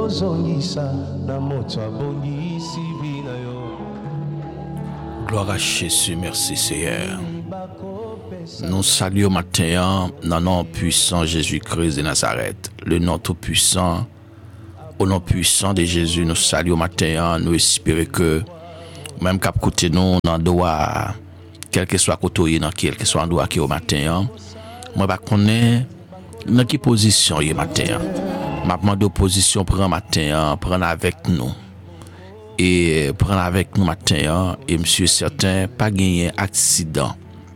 Gloire à Jésus, merci Seigneur. Nous saluons matin dans le nom puissant Jésus-Christ de Nazareth, le nom tout puissant. Au nom puissant de Jésus, nous saluons matin, nous espérons que même cap côté nous dans doigt, quel que soit côté dans quel que soit endroit qui au matin, moi pas connaître dans quelle position il matin. M'a demandé position prendre matin, prendre avec nous. Et prendre avec nous matin et monsieur certain pas gagner accident.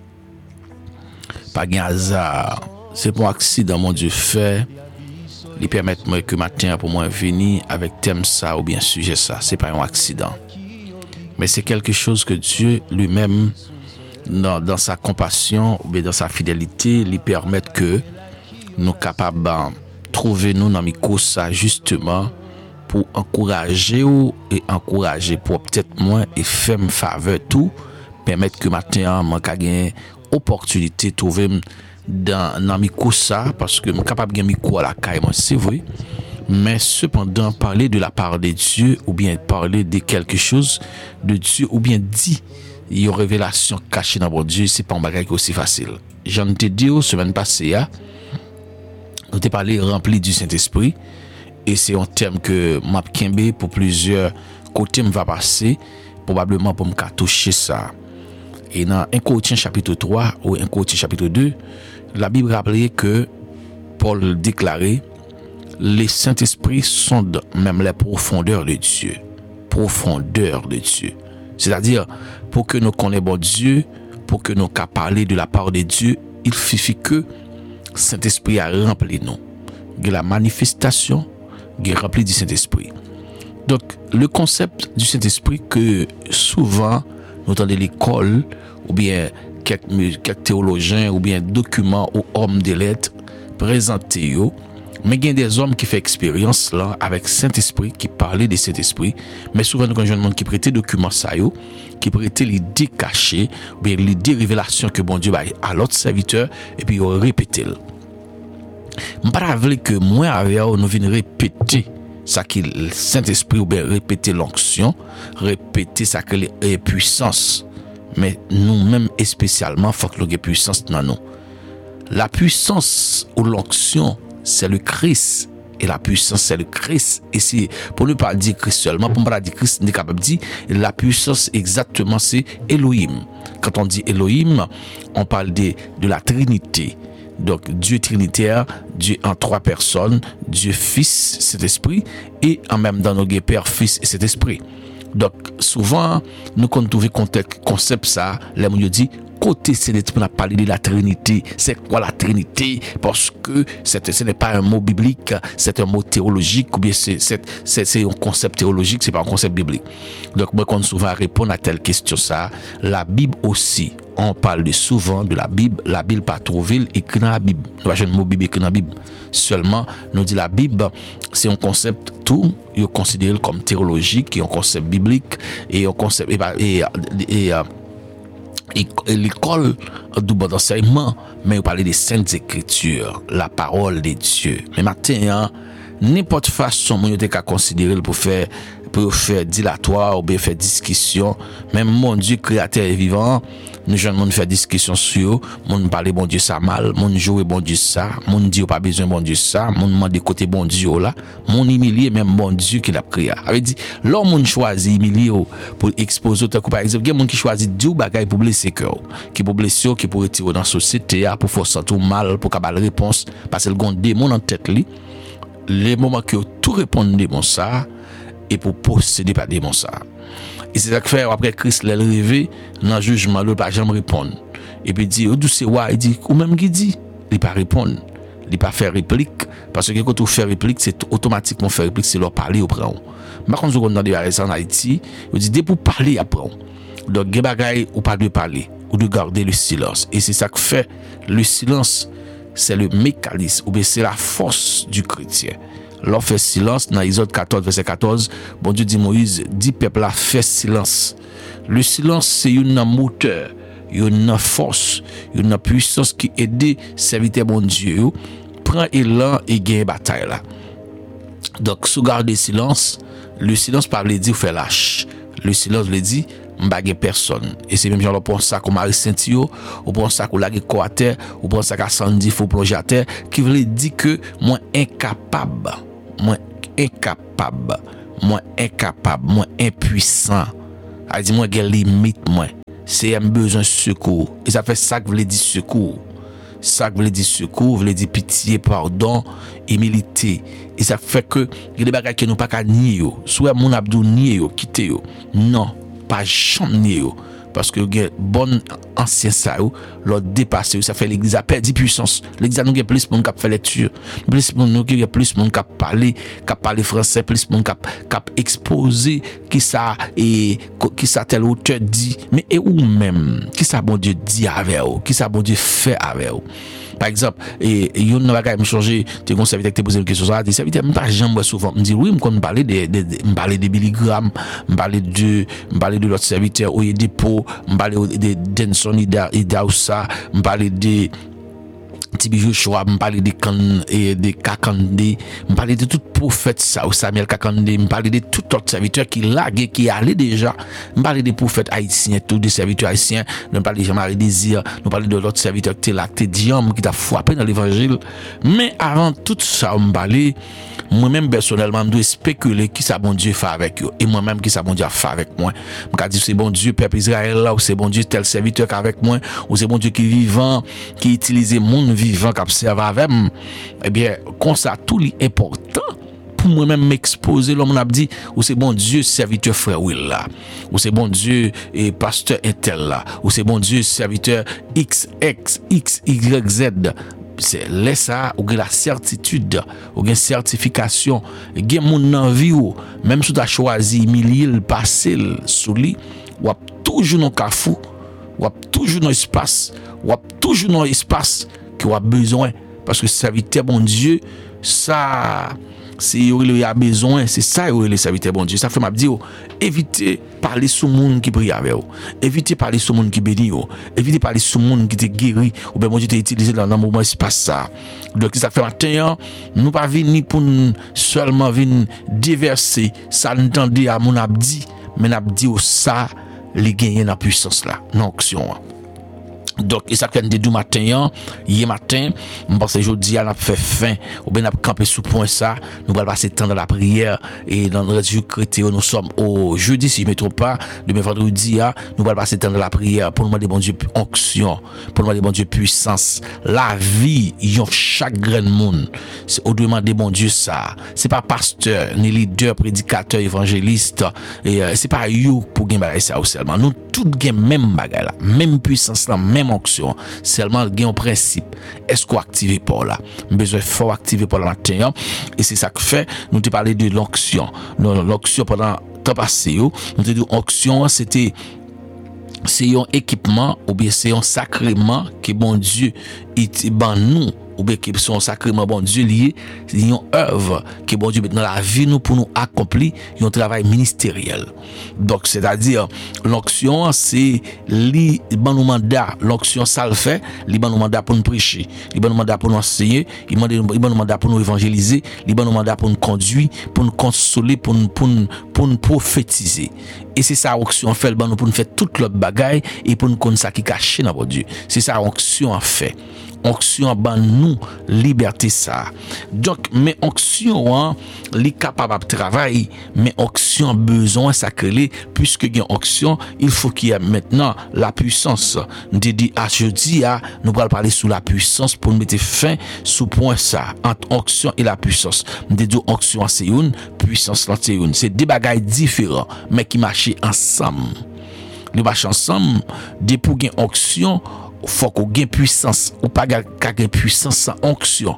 Pas gagner hasard. C'est pour accident mon Dieu fait. Il permet moi que matin pour moi venir avec thème ça ou bien sujet ça, c'est pas un accident. Mais c'est quelque chose que Dieu lui-même dans sa compassion ou bien dans sa fidélité lui permet que nous capables trouver nous dans micro ça justement pour encourager ou et encourager pour peut-être moins et faire me faveur tout permettre que matin moi gagner opportunité trouver dans micro ça parce que je suis capable de gagner micro à la caille moi c'est vrai mais cependant parler de la part de Dieu ou bien parler de quelque chose de Dieu ou bien dit il y a une révélation cachée dans mon Dieu, c'est pas un bagage aussi facile. J'en te dit semaine passée nous t'ai parlé rempli du Saint-Esprit et c'est un thème que m'a kembe pour plusieurs côtés me va passer probablement pour me toucher ça. Et dans 1 Corinthiens chapitre 3 ou 1 Corinthiens chapitre 2, la Bible rappelait que Paul déclarait les Saint-Esprit sondent même les profondeurs de Dieu. Profondeur de Dieu. C'est-à-dire, pour que nous connaissions bon Dieu, pour que nous puissions parler de la part de Dieu, il suffit que Saint-Esprit a rempli nous. De la manifestation, qui est rempli du Saint-Esprit. Donc, le concept du Saint-Esprit que souvent, nous entendons l'école, ou bien quelques théologiens, ou bien documents ou hommes de lettres présentés, mais il y a des hommes qui font expérience là avec Saint-Esprit, qui parlaient de Saint-Esprit, mais souvent nous avons des gens qui prêtent documents ça, qui prêtent l'idée cachée, ou bien l'idée révélation que bon Dieu va à l'autre serviteur, et puis ils répétent. Je ne veux pas que moi, avec nous venons répéter ça qui le Saint-Esprit, ou bien répéter l'onction, répéter ça que la puissance. Mais nous-mêmes, spécialement, il faut que nous ayons puissance dans nous. La puissance ou l'onction, c'est le Christ. Et la puissance, c'est le Christ. Et c'est, pour ne pas dire Christ seulement, pour ne pas dire Christ, on est capable de dire, la puissance exactement, c'est Elohim. Quand on dit Elohim, on parle de la Trinité. Donc, Dieu trinitaire, Dieu en trois personnes, Dieu Fils, Saint-Esprit, et en même temps, nous Père, Fils et Saint-Esprit. Donc, souvent, nous, quand nous trouvons concept ça, les gens disent, côté Saint-Esprit, on a parlé de la Trinité. C'est quoi la Trinité? Parce que ce n'est pas un mot biblique, c'est un mot théologique, ou bien c'est un concept théologique, c'est pas un concept biblique. Donc, moi, quand souvent répondre à telle question, ça, la Bible aussi, on parle souvent de la Bible pas trouvé écrit dans la Bible. Nous pas un mot Bible écrit dans la Bible. Seulement, nous dit la Bible, c'est un concept tout, il est considéré comme théologique, un concept biblique, et un concept, et l'école du bon enseignement, mais on parle des saintes écritures, la parole de Dieu. Mais maintenant, n'importe façon, on peut considérer pour faire dilatoire ou bien faire discussion. Même mon Dieu créateur et vivant, nous jeunes faire discussion sur, mon parler bon Dieu ça mal, mon jouer bon Dieu ça, mon dit pas besoin bon Dieu ça, mon demander côté bon Dieu là, mon humilier même bon Dieu qui l'a créé. Avait dit l'homme mon choisi humilier pour exposer autant par exemple, il y a monde qui choisit Dieu bagaille pour blesser cœur, qui pour blesser qui pour retirer dans société pour faire sentir mal pour capable réponse parce que le gon démon en tête li, les moments que tout répondre démon ça et pour posséder par démon ça. Et c'est ça que fait après Christ l'a levé dans le jugement, il pas jamais répondre. Et puis il dit d'où c'est quoi, il dit ou même qui dit, il pas répondre, il pas faire réplique parce que quand on fait réplique, c'est automatiquement faire réplique, c'est leur parler au prend. Par contre, on dans des en Haïti, il dit dès pour parler après. Donc des bagaille ou pas de parler ou de garder le silence. Et c'est ça que fait le silence, c'est le mécanisme ou bien c'est la force du chrétien. L'on fait silence dans Exode 14 verset 14, bon Dieu dit Moïse, dit peuple a fait silence. Le silence c'est une moteur, une force, une puissance qui aide serviteur bon Dieu prend élan et gagne bataille là. Donc, sous garder silence, le silence pas veut dire faire lâche. Le silence veut dire m'baguer personne. Et c'est même genre pour ça qu'on Marie Saint-Yo, ou pour ça qu'on lague quoi à terre, ou pour ça qu'à Sandy faut plonger à terre, qui veut dire que moi incapable, moi impuissant. A dit moi j'ai limite moi. C'est un besoin de secours. Et ça fait ça que veut dire secours. Ça veut dire secours, veut dire pitié, pardon, humilité. Et ça fait que il y a des bagages que nous pas qu'à nier yo. Soit mon abdou nier yo, quitter yo. Non, pas jamais nier yo. Parce que il y a bon ancien ça yo, leur dépasser, ça fait l'église a perdu puissance. L'église a nous plus monde qui fait lecture, plus monde qui plus monde qui parler français, plus monde qui exposer qui ça et qui ça tel auteur dit, mais et ou même qui ça bon Dieu dit avec vous, qui ça bon Dieu fait avec vous. Par exemple, et yon n'a pas me changer, tu conseilles avec te poser une question ça, des serviteurs pas jamais souvent me dit oui, me parler me parler de Billy Graham, me parler de l'autre serviteur Oyedepo, me parler de Denson Idausa, me parler de Tibi Joshua, me parler de Kakande, me parler de tout prophète ça ou Samuel Kakande, me parler de tout autre serviteur qui lague qui allait déjà, me parler des prophètes haïtiens, tous des serviteurs haïtiens, nous parler de Jean-Marie Désir, nous parler de l'autre serviteur qui là qui Diam qui t'a frappé dans l'évangile. Mais avant tout ça, me parler moi-même personnellement, je dois spéculer qui ça bon Dieu fait avec eux et moi-même qui ça bon Dieu fait avec moi. Je dis c'est bon Dieu peuple Israël là ou c'est bon Dieu tel serviteur qu'avec moi ou c'est bon Dieu qui vivant qui utilise monde vivant qui observe avec moi. Eh bien comme ça tout est important pour moi-même m'exposer l'homme a dit ou c'est bon Dieu serviteur frère Will là ou c'est bon Dieu et pasteur Intel là ou c'est bon Dieu serviteur XYZ. C'est là ça ou la certitude ou une certification gen moun nan vie ou même si tu as choisi milieu le passer sous lui ou toujours dans kafou ou toujours dans espace ou toujours dans espace qui a besoin parce que serviteur bon Dieu ça c'est il a besoin c'est ça le serviteur bon Dieu ça fait m'a dire éviter parler sous monde qui prie avec vous éviter parler sous monde qui bénit vous éviter parler sous monde qui te guéri ou bien bon Dieu t'a utilisé dans un moment espace ça donc ça fait matin nous pas venir pour seulement venir déverser ça entendez à mon abdi mais n'abdi au ça les gagner dans puissance là non action. Donc et ça fait du matin hier matin on pense aujourd'hui on a fait fin ou bien on a campé sous point ça nous allons passer temps dans la prière et dans le jour chrétien nous sommes au jeudi si je me trompe pas demain vendredi nous allons passer temps dans la prière pour demander bon Dieu onction pour demander bon Dieu puissance la vie yon chaque grand monde c'est au demander bon Dieu ça c'est pas pasteur ni leader prédicateur évangéliste et c'est pas you pour gagner ça seulement nous tout gain même bagarre là même puissance là même onction seulement gain un principe est-ce qu'on active pour là besoin fort activer pour le matin et c'est ça que fait nous te parler de l'onction pendant temps passé nous te dit onction c'est un équipement ou bien c'est un sacrement que bon Dieu il ban nous ou bien qui sont sacrément bon Dieu lié, c'est une œuvre que bon Dieu met dans la vie nous pour nous accomplir un travail ministériel. Donc c'est-à-dire l'onction c'est li ban nous mandat, l'onction ça le fait, li ban nous mandat pour nous prêcher, li ban nous mandat pour nous enseigner, li ban nous mandat pour nous évangéliser, li ban nous mandat pour nous conduire, pour nous consoler, pour nous prophétiser. Et c'est ça onction fait le ban nous pour nous faire toute l'autre bagaille et pour nous connaître ça qui caché dans bon Dieu. C'est ça onction en fait. Onction ban nous liberté ça. Donc mais onction li capable de travailler mais onction besoin sacré puisque il y a onction il faut qu'il y ait maintenant la puissance. Nous dit à jeudi nous allons parler sous la puissance pour mettre fin sous point ça entre onction et la puissance. Nous dit onction c'est une puissance c'est une c'est deux bagages différents mais qui marchent ensemble. Nous marchons ensemble des pour gain onction faut qu'on gagne puissance ou pas gagne puissance sans onction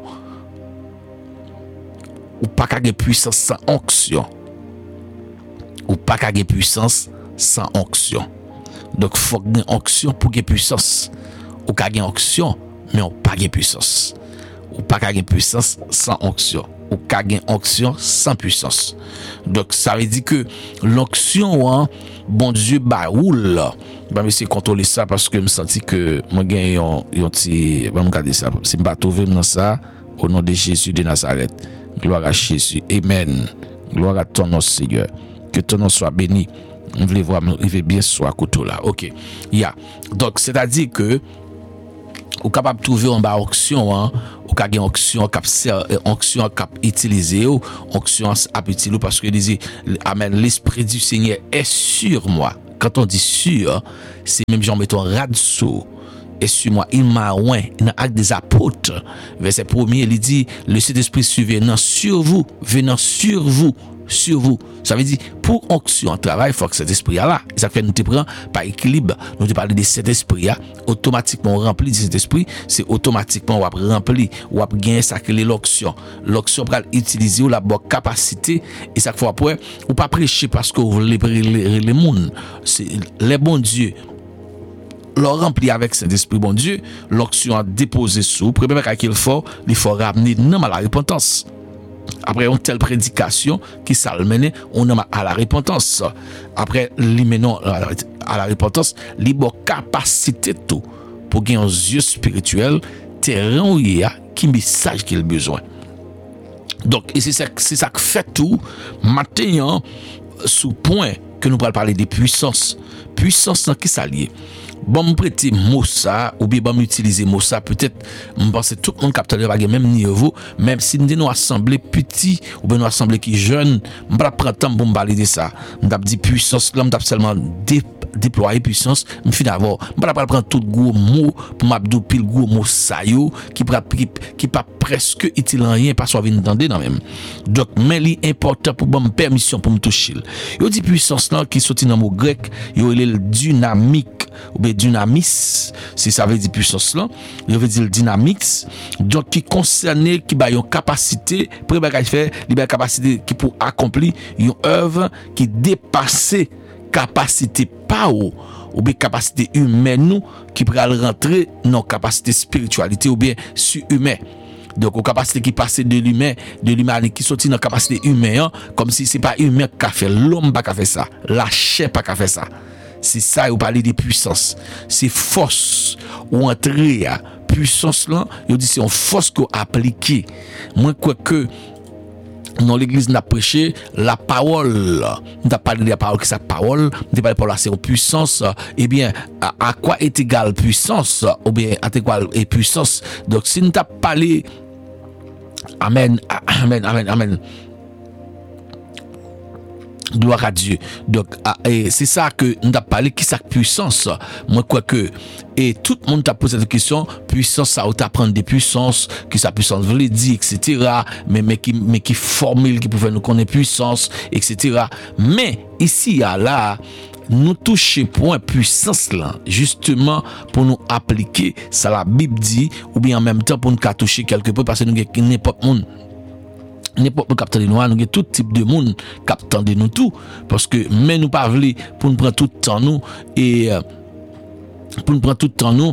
ou pas gagne puissance sans onction ou pas gagne puissance sans onction donc faut gagne onction pour gagner puissance ou gagne onction mais on pas gagne puissance ou pas gagne puissance sans onction ou gagne onction sans puissance donc ça veut dire que l'onction bon Dieu baoul bah mais c'est contrôler ça parce que me senti que moi gagne yon petit va me garder ça c'est pas trouver dans ça au nom de Jésus de Nazareth Gloire à Jésus. Amen. Gloire à ton nom, Seigneur. Que ton nom soit béni. On voulait voir, il bien soit couteau là. OK. Donc, c'est-à-dire que ou capable de trouver en bas onction, hein, ou capable onction cap utiliser ou onction à utiliser parce que disait amen, l'esprit du Seigneur est sur moi. Quand on dit sur, c'est même genre mettons radso et sur moi, il m'a oint dans acte des apôtres verset 1er, il dit le Saint-Esprit venant sur vous, sur vous. Ça veut dire, pour onction en travail, il faut que cet esprit-là, ça fait nous te prend par équilibre. Nous te parlons de cet esprit-là, automatiquement rempli de cet esprit, c'est automatiquement on va rempli, on va gagner ça que l'onction. L'onction pour utiliser ou la bonne capacité, et chaque fois après, ou pas prêcher parce que vous voulez les monde. C'est les bons dieux. Leur rempli avec cet esprit bon Dieu, l'onction a déposé sous, premier qu'il faut ramener non à la repentance. Après une telle prédication qui s'almène on a à la repentance. Après l'imménant à la repentance, libre capacité tout pour gagner un yeux spirituel terrain où il y a qui message qu'il a besoin. Donc et c'est ça que fait tout maintenant sous point que nous allons parler des puissances qui s'allient. Bon me prêter mot ça ou bien bon utiliser mot ça peut-être me penser tout le monde capte pas même niveau même si nous nous assemblée petit ou bien nous assemblée qui jeune me pas prendre temps pour me parler de ça me dit puissance là me seulement déployer puissance me fin d'avoir me pas prendre tout gros mot pour m'abdou pile gros mot ça yo qui pas presque utile en rien pas soit venir entendre dans même donc mais li important pour me permission pour me toucher yo dit puissance là qui sorti dans mot grec yo le dynamique ou bien dynamis, si ça veut dire puissance là, il veut dire dynamics, donc qui concerne qui a une capacité, pour faire une capacité qui pour accomplir une œuvre qui dépasse capacité pas ou bien capacité humaine nous qui pourra rentrer dans capacité spiritualité ou bien surhumain. Donc, aux capacités qui passent de l'humain qui sortent dans la capacité humaine, comme si c'est pas humain qui a fait, l'homme pas fait ça, la chair pas fait ça. C'est ça, vous parlez de puissance. C'est force ou entrer à puissance là, vous dit c'est une force qu'on appliquée. Moi, quoi que dans l'église, n'a prêché la parole. On a parlé de la parole qui c'est parole. On a parlé de la c'est une puissance. Eh bien, à quoi est égale puissance? Ou bien, à quoi est puissance? Donc, si nous avons parlé, amen. Gloire à Dieu. Donc c'est ça que nous avons parlé qui sa puissance. Moi quoi que et tout le monde t'a posé cette question, puissance ça ou t'apprendre des puissances, qui sa puissance veut dire etc. mais qui formule qui pouvait nous connaître puissance etc. Mais ici là nous toucher point puissance là justement pour nous appliquer ça la Bible dit ou bien en même temps pour nous toucher quelque peu parce que nous n'importe monde n'importe capteur de nous avons tout type de monde captant de nous tout parce que mais nous pas vle pour nous prendre tout le temps nous et pour nous prendre tout le temps nous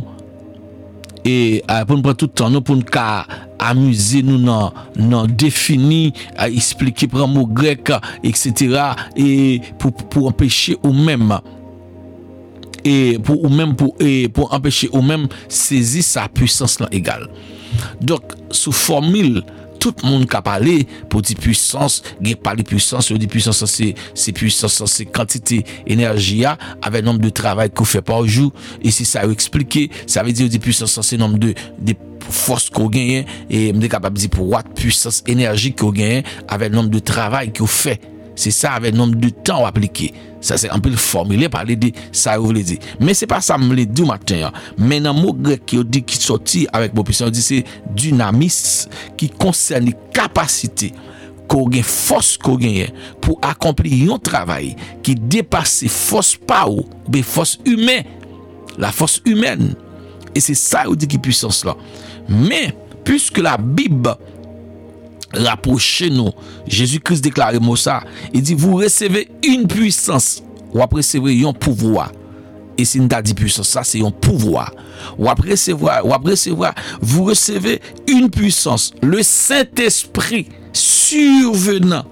et pour nous prendre tout le temps nous pour nous amuser nous non définir expliquer prendre mot grec etc. et pour empêcher ou même et pour empêcher ou même saisir sa puissance là égale. Donc sous formule tout le monde qui a parlé pour dire puissance, il parle de puissance, il dit puissance c'est puissance, c'est quantité énergie avec nombre de travail qu'on fait par jour et si ça expliqué, ça veut dire puissance c'est nombre de force qu'on gagne et me capable de dire pour watt puissance énergie qu'on gagne avec nombre de travail qu'on fait. C'est ça avec nombre de temps appliqué. Ça c'est un peu le formulaire parler de ça vous voulez dire. Mais c'est pas ça me le dit matin. Mais dans mot grec qui dit qui sorti avec vos puissance dit c'est dynamis qui concerne capacité qu'on gagne force qu'on gagne pour accomplir un travail qui dépasse force power ou force humaine. La force humaine. Et c'est ça vous dit qui puissance là. Mais puisque la Bible rapprochez-nous. Jésus-Christ déclare moi ça. Il dit vous recevez une puissance ou après recevoir un pouvoir. Et si nous t'a dit puissance ça c'est un pouvoir. Ou après recevoir vous recevez une puissance, le Saint-Esprit survenant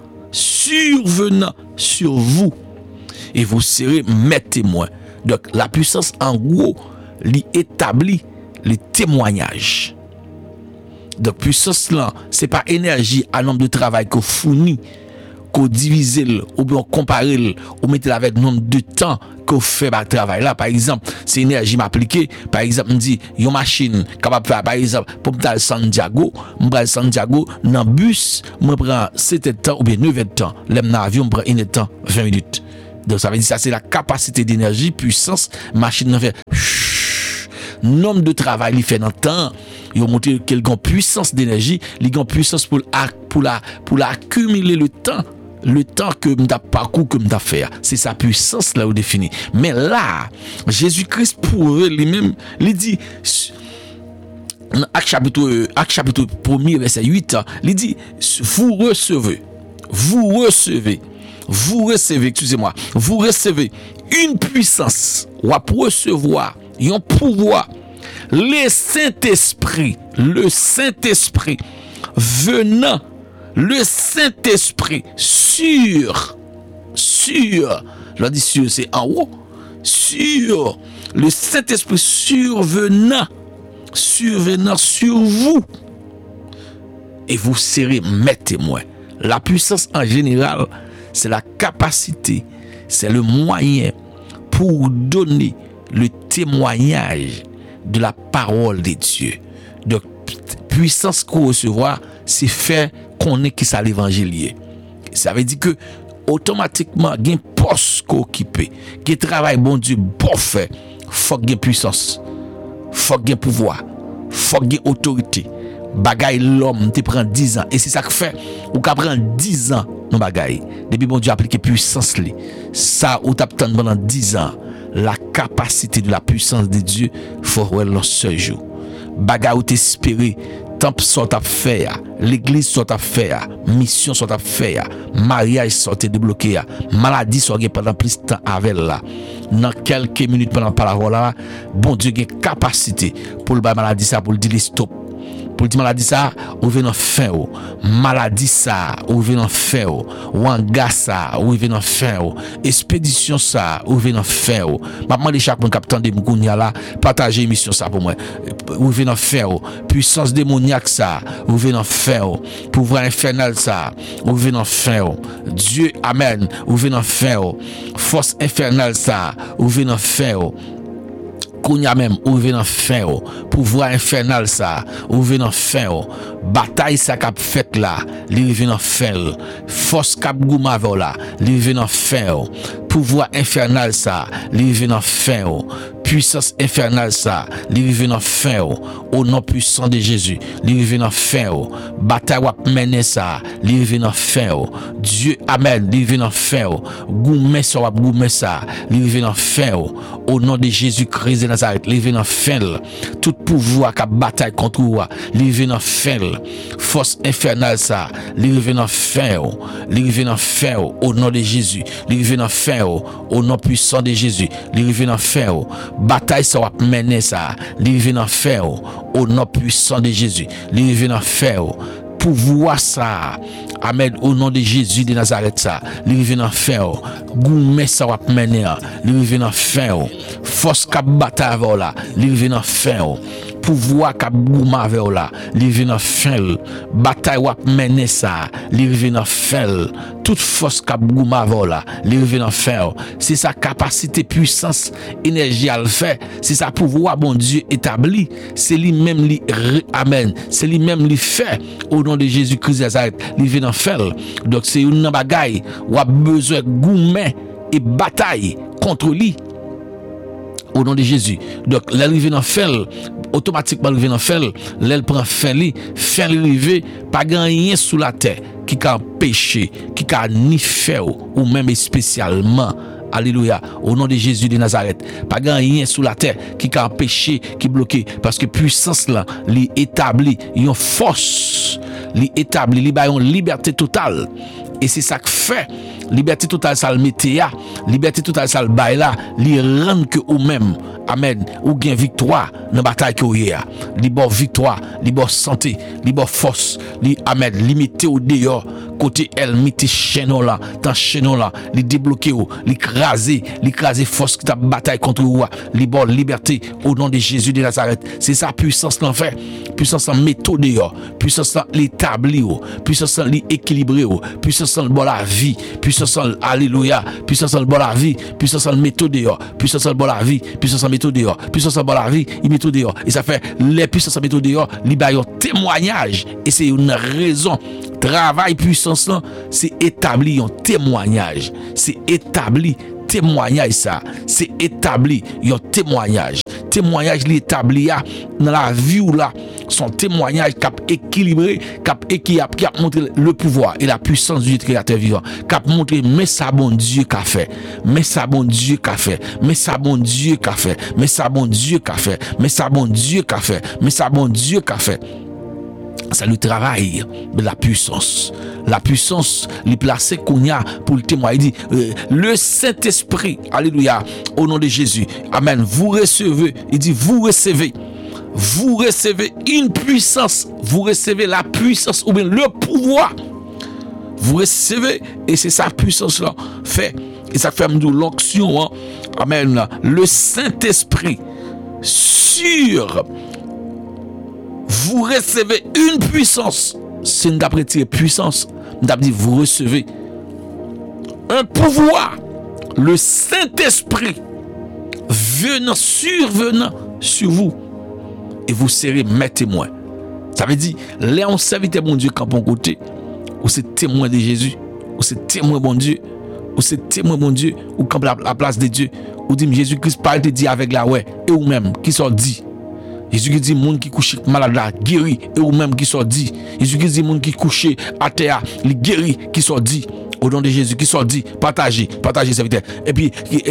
sur vous et vous serez mes témoins. Donc la puissance en gros l'établit les témoignages. Donc puissance là, c'est pas énergie à nombre de travail qu'on fournit, qu'on divise ou bien comparer ou mettre avec nombre de temps qu'on fait par travail là. Par exemple, c'est énergie m'appliquer. Par exemple, me dit une machine capable faire par exemple pour me Santiago, me Santiago dans bus, me prend 7 temps ou bien 9 temps. L'aime dans avion me prend 1 temps 20 minutes. Donc ça veut dire ça c'est la capacité d'énergie, puissance, machine n'a fait nombre de travail il fait dans le temps, il a montré quelle puissance d'énergie, il a puissance pour accumuler le temps que m'ta parcours que m'ta fait. C'est sa puissance là où défini. Mais là, Jésus-Christ pour lui-même, il dit Acte chapitre 1er verset 8, il dit vous recevez une puissance ou à recevoir un pouvoir, le Saint-Esprit venant, le Saint-Esprit sur, je dis sur, c'est en haut, sur, le Saint-Esprit survenant sur vous, et vous serez mes témoins. La puissance en général, c'est la capacité, c'est le moyen pour donner le témoignage de la parole de Dieu. Donc, puissance qu'on recevoir, c'est faire qu'on est qui ça l'évangile. Ça veut dire que automatiquement, il y a un poste qu'on occupe, il y a un travail bon Dieu bon fait, faut qu'il y ait puissance, faut qu'il y ait pouvoir, faut qu'il y ait autorité. Bagay l'homme te prend 10 ans et c'est ça que fait ou ka prend 10 ans non bagay depuis bon Dieu appliquer puissance li ça ou t'attend pendant 10 ans la capacité de la puissance de Dieu faut voir le seul jour bagay ou t'espérer temple soit à faire l'église soit à faire mission soit à faire mariage soit débloqué maladie soit pendant plus de temps avec là dans quelques minutes pendant parole là bon Dieu a capacité pour le maladie ça pour le dire stop. Pour dire maladie ça, ou venez en fin ou maladie ça, ou venez en fin ou wanga ça, ou venez en fin ou expédition ça, ou venez en fin ou maman de chaque monde capitaine de Mgounia là, partager émission ça pour moi. Ou venez en fin ou puissance démoniaque ça, ou venez en fin ou pouvoir infernal ça, ou venez en fin ou Dieu amen, ou venez en fin ou force infernale ça, ou venez en fin ou Kounya même ouvrez dans fin pouvoir infernal ça ouvrez dans fin bataille ça qu'a fait là livré dans fin force cap gouma là livré dans fin pouvoir infernal ça livré dans fin puissance infernale ça livré dans fin au nom puissant de Jésus livré dans fin bataille wap mener ça livré dans fin Dieu amen livré dans fin goumé ça wap goumé ça livré dans fin au nom de Jésus-Christ de Nazareth livré dans fin tout pouvoir qui bataille contre toi livré dans fin force infernale ça livré dans fin au nom de Jésus livré dans fin au nom puissant de Jésus livré dans fin bataille ça va mener ça livré dans fin au nom puissant de Jésus livré dans fin pouvoir ça amen au nom de Jésus de Nazareth ça livré dans fin goumé ça va mener livré dans fin force cap bataille là livré dans fin pouvoir cap gouma vers là livré dans fin bataille va mener ça livré dans fin toute force cap gouma vers là livré dans fin c'est sa capacité puissance énergie à le faire c'est sa pouvoir bon Dieu établi c'est lui même lui amen c'est lui même lui fait au nom de Jésus-Christ de Nazareth livré dans fin donc c'est une bagaille ou a besoin goumé et bataille contre lui au nom de Jésus. Donc l'arrivée dans fel automatiquement l'arrivée dans fel l'elle prend fin li river pas rien sous la terre qui a empêché qui a ni faire ou même spécialement alléluia au nom de Jésus de Nazareth pas rien sous la terre qui a empêché qui bloqué parce que puissance là li établi une force li établi li ba une liberté totale et c'est ça que fait liberté totale ça le météa liberté totale ça le bail là li rend que ou même amen ou gain victoire dans bataille que hier li bon victoire li bon santé li bon force li amen limité au dehors côté elle mette chaînon là, dans chaînon là, li débloquer ou, li craser force qui t'a bataille contre ou, li bon liberté au nom de Jésus de Nazareth. C'est sa puissance l'en fait, puissance en méthode yo, puissance en l'établi ou, puissance en l'équilibré ou, puissance en bon la vie, puissance en alléluia, puissance en bon la vie, puissance en méthode yo, puissance en bon la vie, puissance en méthode yo, puissance en bon la vie, méthode yo. Et ça fait les puissances en méthode yo, li ba yo témoignage et c'est une raison. Travail puissance là, c'est établi un témoignage, c'est établi témoignage ça, c'est établi un témoignage li établi dans la vie ou là, son témoignage cap équilibré, cap montré le pouvoir et la puissance du créateur vivant, cap montré mais ça bon Dieu qu'a fait, mais ça bon Dieu qu'a fait, mais ça bon Dieu qu'a fait, mais ça bon Dieu qu'a fait, mais ça bon Dieu qu'a fait, mais ça bon Dieu qu'a fait. Ça lui travaille de la puissance, les placer qu'on y a pour le témoin. Il dit le Saint-Esprit, alléluia, au nom de Jésus, amen. Vous recevez, il dit vous recevez une puissance, vous recevez la puissance ou bien le pouvoir, vous recevez et c'est sa puissance là fait et ça fait nous l'onction, hein? Amen. Le Saint-Esprit sur vous recevez une puissance. C'est une d'après puissance. Dit vous recevez un pouvoir. Le Saint-Esprit survenant sur vous. Et vous serez mes témoins. Ça veut dire, les on serviteur bon Dieu quand on côté, ou c'est témoin de Jésus, ou c'est témoin bon Dieu, ou c'est témoin bon Dieu, ou comme la place de Dieu, ou dit Jésus-Christ parle de Dieu avec la ouais, et ou même qui sont dit. Jésus qui dit monde qui couche malade là guéri et ou même qui sont dit. Jésus qui dit monde qui couche à terre les guéri qui sont dit au nom de Jésus qui sont dit partagez serviteur et puis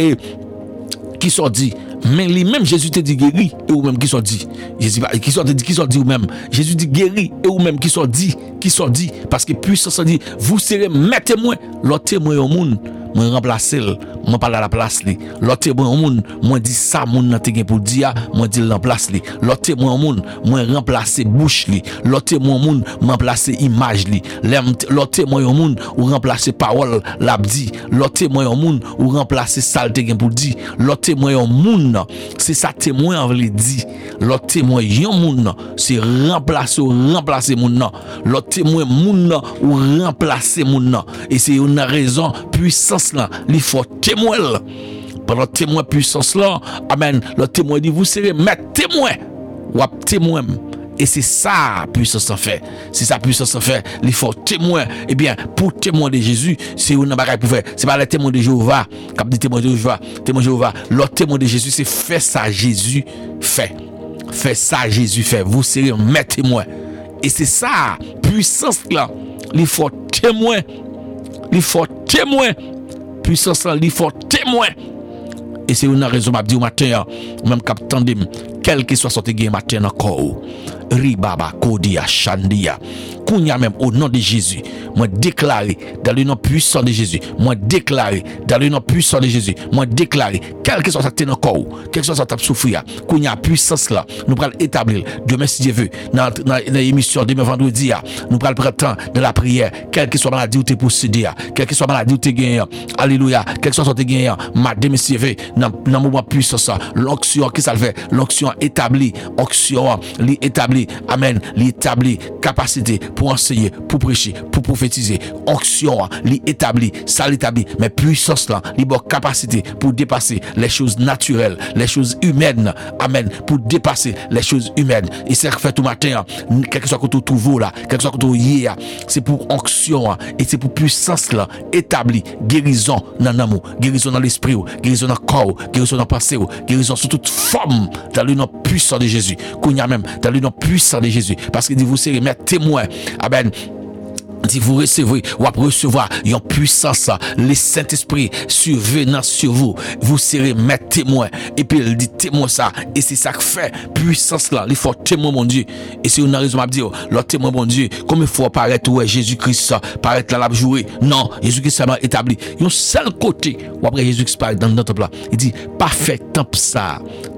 qui sont dit mais lui même Jésus te dit guéri et ou même qui sont dit Jésus qui sont dit ou même Jésus dit guéri et ou même qui sont dit parce que puissance dit vous serez mes témoins l'autre témoin au monde moi remplacer moi parler à la place li l'autre témoin au monde moi dit ça monde nan te gen pour dire moi dit remplace li l'autre témoin au monde moi remplacer bouche li l'autre témoin au monde moi remplacer image li l'autre témoin au monde ou remplacer parole l'a dit l'autre témoin au monde ou remplacer ça te gen pour dire l'autre témoin au monde c'est ça témoin en veut dire l'autre témoin yon monde c'est remplacer monde l'autre témoin monde ou remplacer monde et c'est une raison puissance là, il faut témoin là. Pendant témoin puissance là, amen. Le témoin dit vous serez mes témoins. Ou témoin. Et c'est ça puissance en fait. C'est ça puissance en fait. Il faut témoin. Eh bien, pour témoin de Jésus, c'est une bagaille pour faire. C'est pas le témoin de Jéhovah. Comme dit témoin de Jéhovah, le témoin de Jésus, c'est fait ça Jésus fait. Fait ça Jésus fait. Vous serez mes témoins. Et c'est ça puissance là. Il faut témoin. Puissance là, il faut témoin. Et c'est une raison m'a dit au matin, même cap tandem, quel que soit sorti gain matin encore. Ribaba Kodia Shandia. Kounya même au nom de Jésus, moi déclaré dans le nom puissant de Jésus, moi déclaré dans le nom puissant de Jésus, moi déclaré quel que soit ça encore, quel que soit ça souffrir, Kounya puissance là, nous pral établir demain si Dieu veut dans l'émission demain vendredi, nous pral prendre temps de la prière, quel que soit maladie ou t'es possédé, quel que soit maladie ou t'es gagné, alléluia, quel que soit t'es gagné, demain si Dieu veut dans moment puissant ça, l'onction qui ça le fait, l'onction établie, onction li établi, amen, li établi capacité pour enseigner, pour prêcher, pour prophétiser, onction li établi, ça l'établi, mais puissance là, li bonne capacité pour dépasser les choses naturelles, les choses humaines, amen, pour dépasser les choses humaines. Et c'est fait tout matin, quel que soit que tu trouves là, quel que soit que tu y est, c'est pour onction et c'est pour puissance là, établi, guérison dans l'amour, guérison dans l'esprit, guérison dans le corps, guérison dans la pensée, guérison sous toute forme dans le nom puissant de Jésus, qu'on y a même dans le nom puissant de Jésus, parce qu'il dit vous serez mes témoins. Amen. Si vous recevez ou après recevoir une puissance, le Saint-Esprit survenant sur vous, vous serez mes témoins. Et puis il dit témoin ça, et c'est ça que fait puissance là, il faut témoin mon Dieu. Et c'est une raison à dire, le témoin mon Dieu, comme il faut paraître ouais Jésus-Christ paraître là la jouer. Non, Jésus-Christ ça m'a établi. Un seul côté, ou après Jésus-Christ paraît dans notre temple là, il dit parfait temple ça.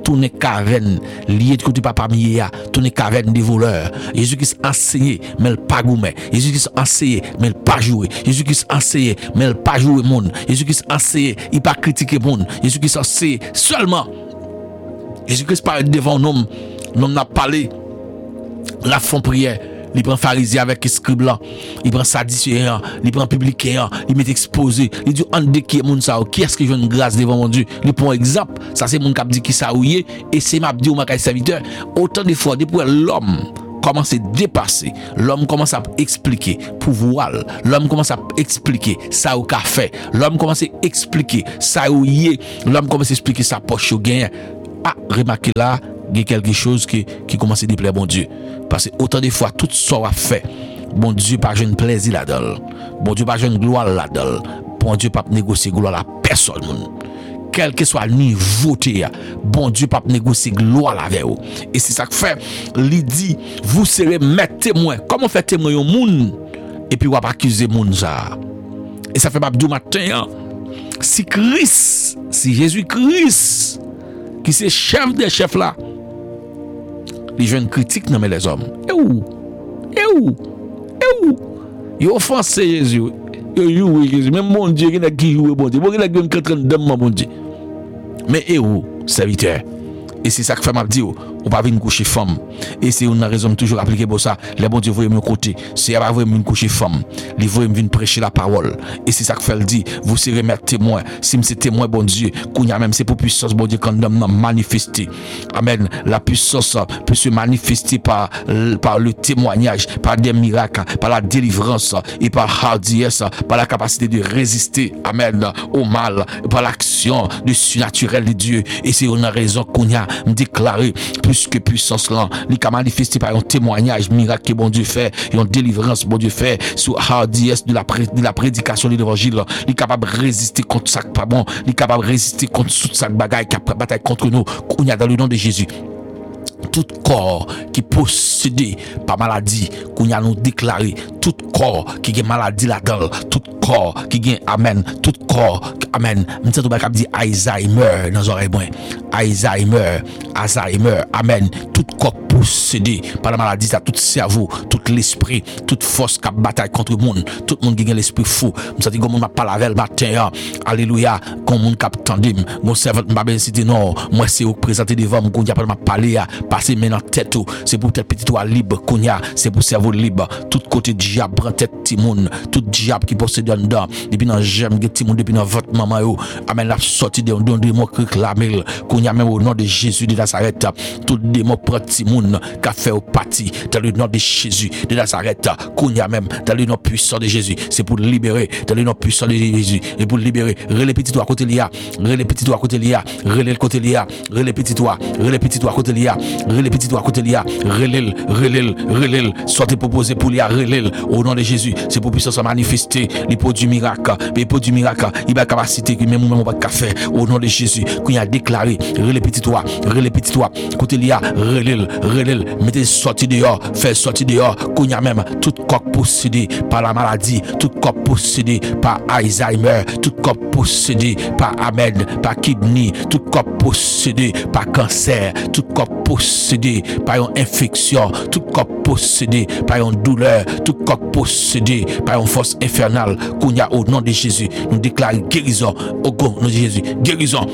tourner caverne, lié de côté papa Mia, tourner caverne des voleurs. Jésus-Christ enseigné, mais il pas gourmet. Jésus-Christ enseigné, mais il pas joué. Jésus-Christ enseigné, mais il pas joué monde. Jésus-Christ enseigné, il pas critiquer monde. Jésus-Christ enseigné seulement. Jésus-Christ parle devant l'homme, l'homme n'a parlé, la fond prière. Il prend pharisien avec scribe là, il prend sadducéen, il prend publicain, il met exposé, il dit en de qui est moun ça, qui est-ce qui joue une grâce devant mon Dieu. Il prend exemple, ça c'est moun qui dit qui ça ouye et c'est m'a dit au ma serviteur. Autant de fois depuis l'homme commence à dépasser, l'homme commence à expliquer pouvoir, l'homme commence à expliquer ça au café, l'homme commence à expliquer ça ou yé, l'homme commence à expliquer sa poche au gain. Ah, remarquez là, il y a quelque chose qui commence à déplaire bon Dieu. Parce que autant de fois, tout ça a fait, bon Dieu pas jeune plaisir là-dedans. Bon Dieu pas jeune gloire là-dedans. Bon Dieu pas négocier gloire à personne. Quel que soit le niveau, bon Dieu pas négocier gloire avec vous. Et c'est ça que fait, il dit, vous serez mes témoins. Comment faire témoin au monde? Et puis, vous va accuser le monde ça. Et ça fait ma du matin, si Christ, si Jésus-Christ, qui c'est chef des chefs là, les jeunes critiques non mais les hommes. Ils offensent Jésus. Ils jouent Jésus. Même mon Dieu, il y a qui joue bon Dieu. Il y a qui est en train de bon Dieu. Mais serviteur. Et c'est ça que fait m'a dit, on pas venir coucher femme. Et c'est une raison toujours appliquer pour ça. Les bon Dieu voyez mon côté. C'est pas venir coucher femme. Les voyez venir prêcher la parole. Et c'est ça que fait le dit, vous serez mes témoins. Si c'est témoin bon Dieu, qu'on y a même c'est pour puissance bon Dieu quand nous manifester. Amen. La puissance peut se manifester par le témoignage, par des miracles, par la délivrance et par hardiesse, par la capacité de résister, amen, au mal, par l'action du surnaturel de Dieu. Et c'est une raison qu'on y a me déclarer plus que puissance là, il a manifesté par un témoignage miracle que bon Dieu fait et une délivrance bon Dieu fait sous hardiesse de la prédication de l'évangile. Il est capable de résister contre ça pas bon, il est capable de résister contre toute ça bagaille qui a bataille contre nous. On y a dans le nom de Jésus. Tout corps qui possédé par maladie, qu'on y a nous déclaré, tout corps qui a maladie là-dedans, tout corps qui a amen, tout corps, amen. M't'en tout bak dit Alzheimer dans oreille moins. Alzheimer, amen. Tout corps possédé par la maladie, ça tout cerveau, tout l'esprit, toute force qui bataille contre le monde, tout le monde qui a l'esprit fou. M't'en dit comme on m'a parlé avec le matin, alléluia, comme monde qui attendim, mon servant m'a bien cité non, moi c'est représenter devant mon qu'on y a pas m'a parler passer maintenant tête c'est pour tête petit toi libre qu'on y a, c'est pour cerveau libre, tout côté diable prend tête petit monde, tout diable qui possède dedans, depuis dans j'aime petit monde depuis dans votre maman yo, amen la sortie de démon réclamer qu'on y a même au nom de Jésus de Nazareth, tout démon prend petit monde qui a fait au parti dans le nom de Jésus de Nazareth, qu'on y a même dans le nom puissant de Jésus, c'est pour libérer dans le nom puissant de Jésus et pour libérer, relais petit toi côté lia, relais petit toi côté lia, relais côté lia, relais petit toi côté lia, relais petit toi côté lia, relais sortez proposé pour lia, relais au nom de Jésus, c'est pour puissance manifester les produits miracle, les produits miracle, il va capacité que même on va faire au nom de Jésus qu'on a déclaré, relais petit toi côté lia, relais mettez sorti dehors, faire sortir dehors qu'on a même tout corps possédé par la maladie, tout corps possédé par Alzheimer, tout corps possédé par amen, par kidney, tout corps possédé par cancer, tout corps possédé par une infection, tout corps possédé par une douleur, tout corps possédé par une force infernale qu'on y a au nom de Jésus. Nous déclarons guérison au nom de Jésus. Guérison,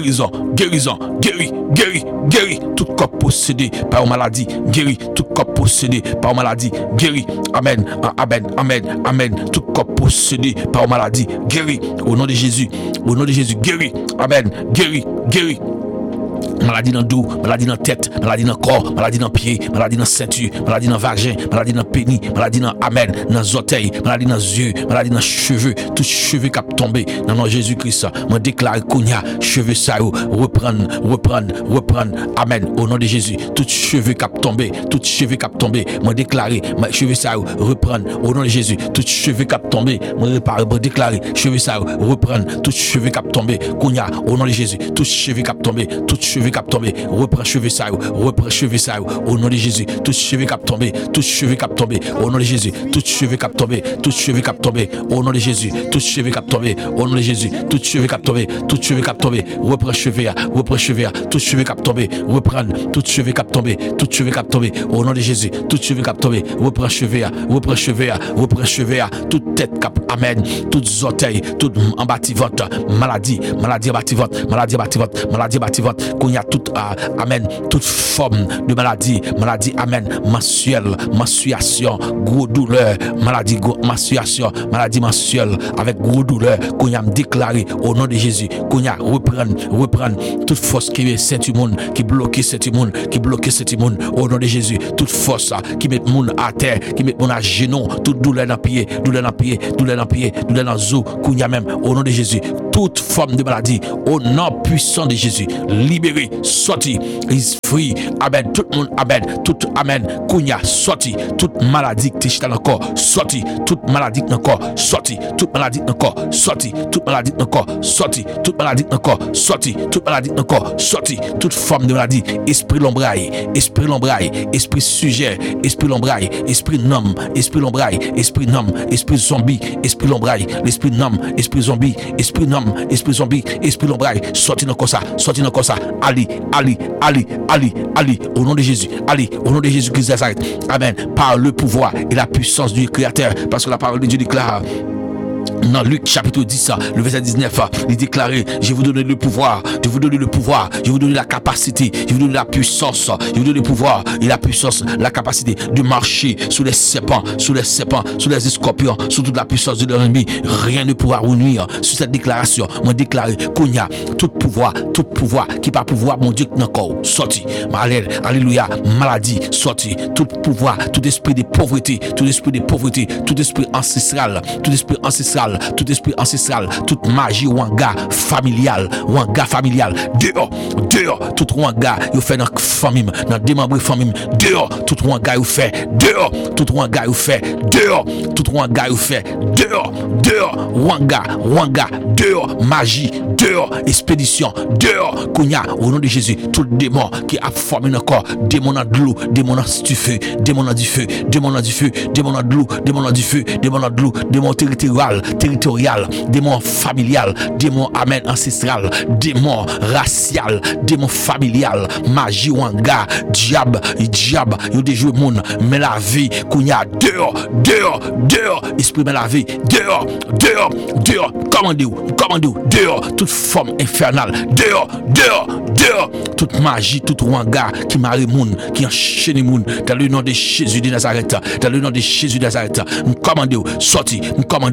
guéri, tout corps possédé par une maladie, guéri, tout corps possédé par une maladie, guéri, amen, tout corps possédé par une maladie, guéri, au nom de Jésus, guéri, amen, guéri. Maladie dans le dos, maladie dans la tête, maladie dans le corps, maladie dans le pied, maladie dans la ceinture, maladie dans le vagin, maladie dans le pénis, maladie dans amen, dans les orteils, maladie dans les yeux, maladie dans les cheveux, tout cheveux qui a tombé dans le nom de Jésus-Christ. Moi déclare qu'on y a cheveux ça reprendre, amen, au nom de Jésus, tout cheveux qui a tombé, moi déclare, cheveux ça reprendre, au nom de Jésus, tout cheveux qui a tombé, moi déclare, cheveux ça reprendre, tout cheveux qui a tombé, qu'on y a, au nom de Jésus, tout cheveux qui a tombé, tout cheveux cap tombé, reprends cheveux ça, reprends cheveux ça, au nom de Jésus, tout cheveux cap tombé, tout cheveux cap tombé, au nom de Jésus, tout cheveux cap tombé, tout cheveux cap tombé, au nom de Jésus, tout cheveux cap tombé, au nom de Jésus, tout cheveux cap tombé, tout cheveux cap tombé, reprends cheveux, tout cheveux cap tombé, reprends, tout cheveux cap tombé, tout cheveux cap tombé, au nom de Jésus, tout cheveux cap tombé, reprends cheveux, reprends cheveux, reprends cheveux, toute tête cap, amen, toutes orteils, toute embattivante, maladie embattivante, maladie embattivante, qu'on y a toute, amen, toute forme de maladie, amen, menstruation, gros douleur, menstruation, maladie mensuelle, avec gros douleur, qu'on y a déclaré au nom de Jésus, qu'on y a reprendre toute force qui est cet monde, qui bloque cet monde, au nom de Jésus, toute force qui met monde à terre, qui met monde à genoux, toute douleur dans pied, douleur dans zoo, qu'on y a même, au nom de Jésus, toute forme de maladie, au nom puissant de Jésus, libéré, sorti, is free, amen, tout le monde, amen, tout, amen, kounya, sorti, toute maladie qui est dans le corps, sorti, toute maladie dans le corps, sorti, toute maladie dans le corps, sorti, toute maladie dans le corps, sorti, toute maladie dans le corps, sorti, toute maladie dans le corps, sorti, toute forme de maladie, esprit lombraille, esprit sujet, esprit lombraille, esprit nom, esprit zombie, esprit lombraille, l'esprit nom, esprit zombie, esprit lombraille, sorti dans le corps ça, Ali, au nom de Jésus, au nom de Jésus Christ de Nazareth, amen, par le pouvoir et la puissance du Créateur, parce que la parole de Dieu déclare dans Luc chapitre 10, le verset 19, il déclarait, je vous donne le pouvoir, je vous donne la capacité, je vous donne la puissance, je vous donne le pouvoir et la puissance, la capacité de marcher sous les serpents, sous les scorpions, sous toute la puissance de l'ennemi. Rien ne pourra vous nuire. Sur cette déclaration, on déclare qu'on y a tout pouvoir qui pas pouvoir, mon Dieu, dans le corps, sorti. Alléluia, maladie, sorti. Tout pouvoir, tout esprit de pauvreté, tout esprit ancestral, toute magie wanga familial, dehors, tout wanga you fait dans famille, dans démembré famille, dehors, tout wanga you fait, dehors, wanga, dehors, magie, dehors, expédition, dehors, kounya, au nom de Jésus, tout démon qui a formé dans corps, démon dans de l'eau, démon dans du feu, démon dans du feu, démon dans de l'eau, démon dans du feu, démon dans de l'eau, démon territorial, démon familial, démon amen ancestral, démon racial, démon familial, magie wanga, diable, yo de jouer moun, mais la vie kounya dehors, esprit mais la vie dehors, commandez-vous, dehors, toute forme infernale, dehors, toute magie, toute wanga qui marie moun, qui enchaîne moun, dans le nom de Jésus de Nazareth, nous commandez-vous, sorti,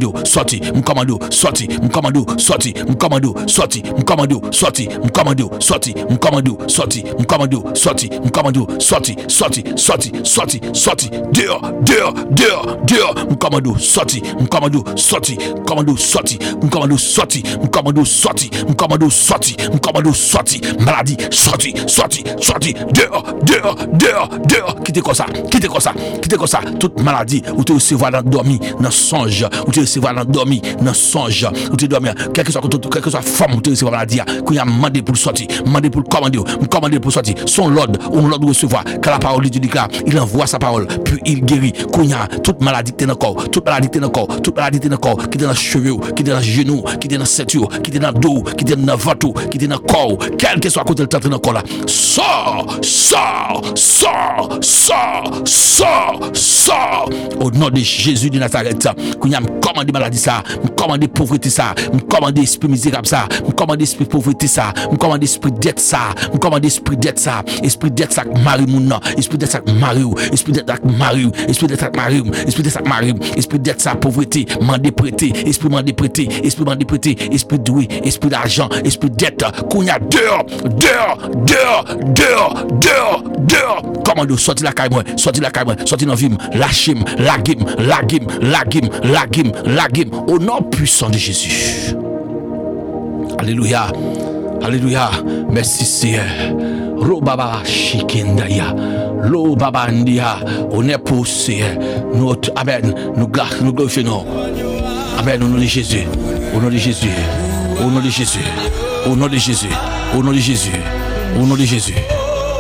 maladie, sorti, dehors, quittez comme ça, toute maladie, ou te recevoir dans dormi, dans songe, ou te recevoir dans dormi, dans songe, ou te dormir, quelle que soit forme, ou te recevoir maladie, qu'on y a demandé pour sortir, demandé pour commander pour sortir, son l'ordre, recevoir, car la parole de Dieu déclare, il envoie sa parole, puis il guérit, qu'on y a toute maladie qui est dans le corps, qui est dans les cheveux, qui est dans les genoux, qui est dans la ceinture, qui est dans le dos, qui est dans le ventre, qui est dans le corps, quel que soit côté le temps dans le corps là, sors, au nom de Jésus de Nazareth, qu'on y a commandé maladie ça, commandé pauvreté ça, commandé esprit misérable ça, commandé esprit pauvreté ça, commandé esprit dette ça, esprit dette ça marie moun, esprit dette ça marie, esprit dette ça pauvreté, mandé prêter, esprit doué, esprit d'argent, esprit dette, qu'on y a dehors, commande sorti la caille, sorti dans vie, lâchim, lagim, au nom puissant de Jésus. Alléluia, merci Seigneur. Lo baba shikindaya, lo baba ndia, on est poussé, notre amen, nous glorifions. Amen, au nom de Jésus, au nom de Jésus. Au nom de Jésus.